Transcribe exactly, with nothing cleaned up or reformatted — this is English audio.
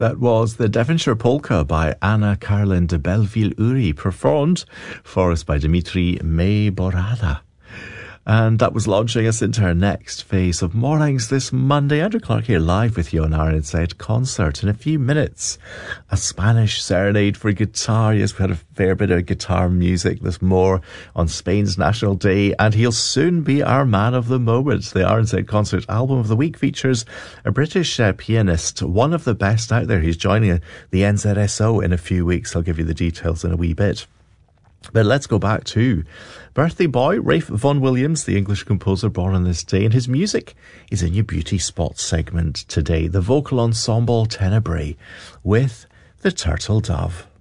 That was the Devonshire Polka by Anna Caroline de Belleville-Uri, performed for us by Dimitri May-Borada. And that was launching us into our next phase of mornings this Monday. Andrew Clark here live with you on our Inside Concert. In a few minutes, a Spanish serenade for guitar. Yes, we had a fair bit of guitar music. There's more on Spain's National Day, and he'll soon be our man of the moment. The Our Inside Concert album of the week features a British uh, pianist, one of the best out there. He's joining the N Z S O in a few weeks. I'll give you the details in a wee bit. But let's go back to birthday boy Ralph Vaughan Williams, the English composer born on this day, and his music is in your Beauty Spot segment today. The vocal ensemble Tenebrae with The Turtle Dove.